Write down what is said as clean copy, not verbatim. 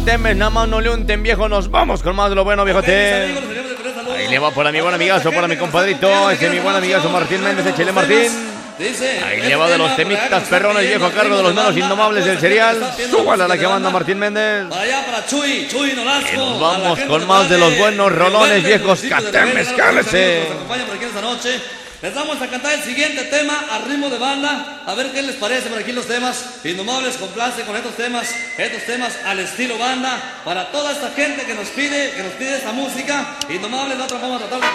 Temes, nada más no le unten, viejo. Nos vamos con más de lo bueno, viejote. Ahí le va por mi buen amigazo, para mi compadrito. Ese es mi buen amigazo Martín Méndez, échele Martín. Ahí le va de los temitas perrones, viejo, a cargo de los menos indomables del cereal. Súbala la que manda Martín Méndez. Y nos vamos con más de los buenos rolones, viejos. Catemes, cálese. Les vamos a cantar el siguiente tema a ritmo de banda. A ver qué les parece por aquí los temas. Indomables complace con estos temas al estilo banda. Para toda esta gente que nos pide esta música. Indomables, nosotros vamos a tratar de